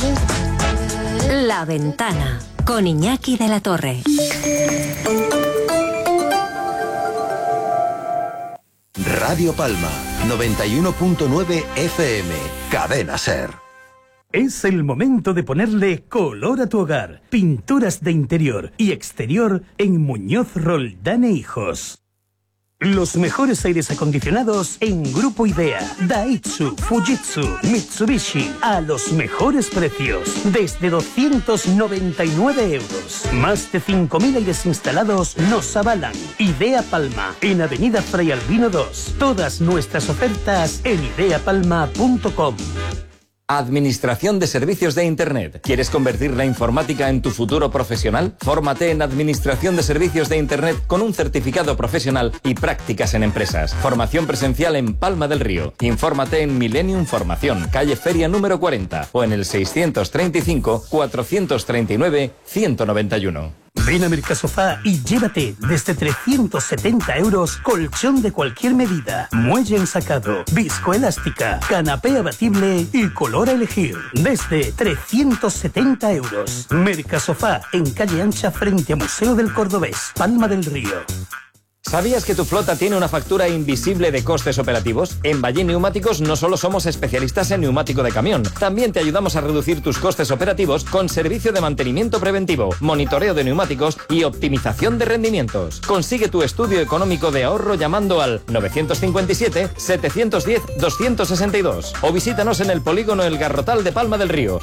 La Ventana, con Iñaki de la Torre. Radio Palma, 91.9 FM, Cadena Ser. Es el momento de ponerle color a tu hogar. Pinturas de interior y exterior en Muñoz Roldán e Hijos. Los mejores aires acondicionados en Grupo Idea, Daihatsu, Fujitsu, Mitsubishi, a los mejores precios, desde 299 euros. Más de 5.000 aires instalados nos avalan. Idea Palma, en Avenida Fray Albino 2. Todas nuestras ofertas en ideapalma.com. Administración de Servicios de Internet. ¿Quieres convertir la informática en tu futuro profesional? Fórmate en Administración de Servicios de Internet con un certificado profesional y prácticas en empresas. Formación presencial en Palma del Río. Infórmate en Millennium Formación, calle Feria número 40 o en el 635 439 191. Ven a Mercasofá y llévate desde 370 euros colchón de cualquier medida, muelle ensacado, viscoelástica, canapé abatible y color a elegir. Desde 370 euros. Mercasofá, en calle Ancha frente a Museo del Cordobés, Palma del Río. ¿Sabías que tu flota tiene una factura invisible de costes operativos? En Valle Neumáticos no solo somos especialistas en neumático de camión, también te ayudamos a reducir tus costes operativos con servicio de mantenimiento preventivo, monitoreo de neumáticos y optimización de rendimientos. Consigue tu estudio económico de ahorro llamando al 957 710 262 o visítanos en el polígono El Garrotal de Palma del Río.